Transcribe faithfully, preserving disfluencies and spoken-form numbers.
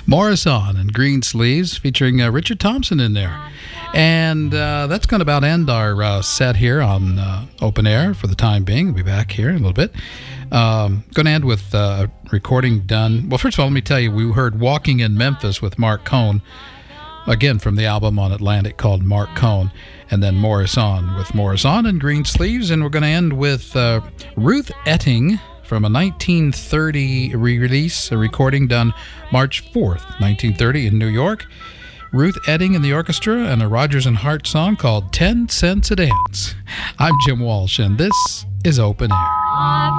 Morris On and Green Sleeves featuring uh, Richard Thompson in there. And uh, that's going to about end our uh, set here on uh, Open Air for the time being. We'll be back here in a little bit. Um, going to end with uh, a recording done. Well, first of all, let me tell you, we heard Walking in Memphis with Mark Cohn, again from the album on Atlantic called Mark Cohn, and then Morris On with Morris On and Green Sleeves. And we're going to end with uh, Ruth Etting from a nineteen thirty re-release, a recording done March fourth, nineteen thirty in New York. Ruth Etting and the orchestra and a Rodgers and Hart song called ten cents a Dance. I'm Jim Walsh, and this is Open Air.